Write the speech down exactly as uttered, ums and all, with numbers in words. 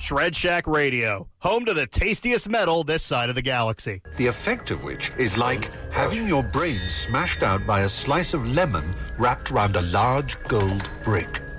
Shred Shack Radio, home to the tastiest metal this side of the galaxy. The effect of which is like having your brain smashed out by a slice of lemon wrapped around a large gold brick.